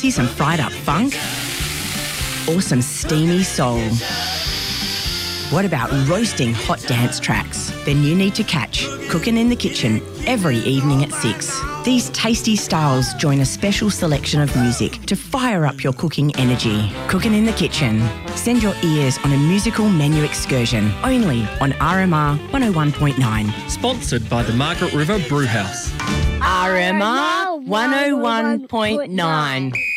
Fancy some fried up funk? Or some steamy soul? What about roasting hot dance tracks? Then you need to catch Cooking in the Kitchen every evening at 6. These tasty styles join a special selection of music to fire up your cooking energy. Cooking in the Kitchen. Send your ears on a musical menu excursion only on RMR 101.9. Sponsored by the Margaret River Brewhouse. RMR 101.9.